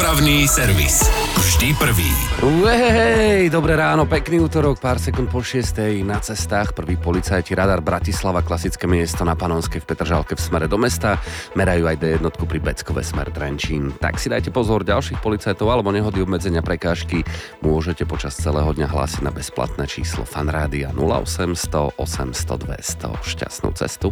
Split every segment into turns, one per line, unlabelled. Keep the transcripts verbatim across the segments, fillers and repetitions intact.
Dopravný servis. Vždy prvý.
Hej, dobré ráno, pekný útorok, pár sekúnd po šiestej na cestách. Prvý policajti, radar Bratislava, klasické miesto na Panonskej v Petržalke v smere do mesta. Merajú aj dé jeden pri Beckove smer Trenčín. Tak si dajte pozor, ďalších policajtov alebo nehody, obmedzenia, prekážky môžete počas celého dňa hlásiť na bezplatné číslo Fanrádia nula osemsto osemsto dvesto. Šťastnú cestu.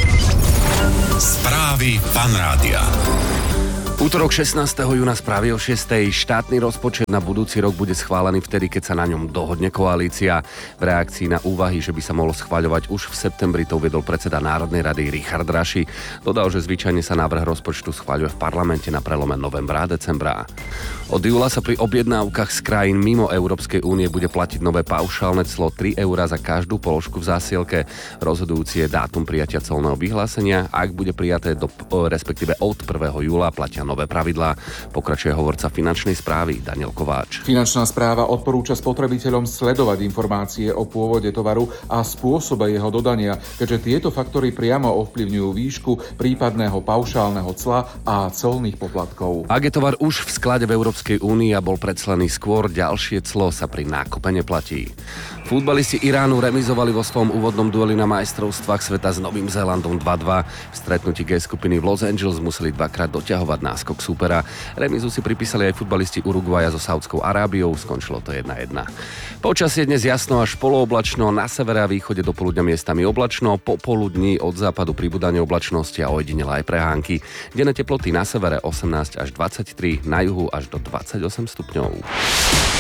Správy Fanrádia.
Útorok šestnásteho júna, správy o šiestej. Štátny rozpočet na budúci rok bude schválený vtedy, keď sa na ňom dohodne koalícia. V reakcii na úvahy, že by sa mohlo schvaľovať už v septembri, to uviedol predseda Národnej rady Richard Raši. Dodal, že zvyčajne sa návrh rozpočtu schvaľuje v parlamente na prelome novembra a decembra. Od júla sa pri objednávkach z krajín mimo Európskej únie bude platiť nové paušálne clo tri eurá za každú položku v zásielke. Rozhodujúci je dátum prijatia colného vyhlásenia. Ak bude prijaté do, respektíve od prvého júla, platia nové pravidlá. Pokračuje hovorca finančnej správy Daniel Kováč.
Finančná správa odporúča spotrebiteľom sledovať informácie o pôvode tovaru a spôsobe jeho dodania, keďže tieto faktory priamo ovplyvňujú výšku prípadného paušálneho cla a colných poplatkov.
Ak je tovar už v sklade v Európskej únii a bol predslaný skôr, ďalšie clo sa pri nákupe neplatí. Futbalisti Iránu remizovali vo svojom úvodnom dueli na majstrovstvách sveta s Novým Zélandom dva dva. V stretnutí G skupiny v Los Angeles museli dvakrát doťahovať náskok súpera. Remizu si pripísali aj futbalisti Uruguaja so Saudskou Arábiou, skončilo to jedna jedna. Počasie dnes jasno až polooblačno, na severe a východe do poludňa miestami oblačno, popoludní od západu pribúdanie oblačnosti a ojedinele aj prehánky. Denné teploty na severe osemnásť až dvadsaťtri, na juhu až do dvadsaťosem stupňov.